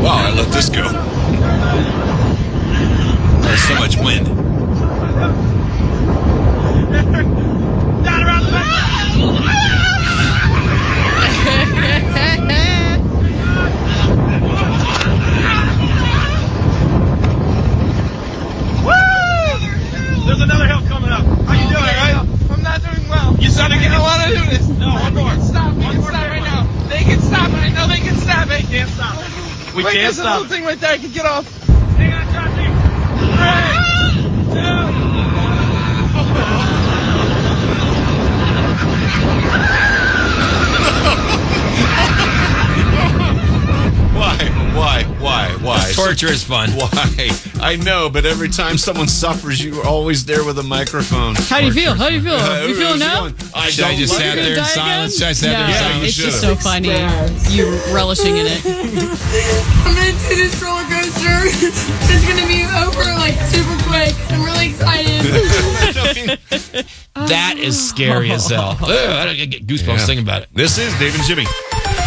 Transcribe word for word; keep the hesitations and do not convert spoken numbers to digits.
Wow, I let this go. There's so much wind. Down around the back. There's another hill coming up. How you doing, all right? I'm not doing well. You sounding I don't want to do this. No, one more. Stop. They One can more stop thing, right one now. They can stop. I know they can stop. They can't stop. We Wait, can't there's a stop. little thing right there. I can get off. Hang on, Johnny. Three, Why? Why? Why? Why? Torture is fun. Why? I know, but every time someone suffers, you're always there with a microphone. How do you feel? How do you feel? Uh, you feeling now? I Should I don't just like sat it. there in Die silence? Should again? I sat there in No, silence? it's just should've. so funny. You relishing in it. I'm gonna do this roller coaster. It's gonna be over like super quick. I'm really excited. That is scary as hell. Ugh, I get goosebumps Yeah. thinking about it. This is Dave and Jimmy.